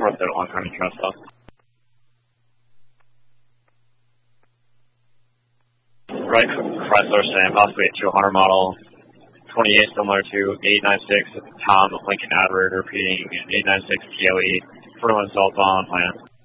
north at long time trust off. Right, Chrysler Sam, possibly a 200 model, 28 similar to 896 Tom Lincoln Adward, repeating 896 PLE, Furlan Salt on land.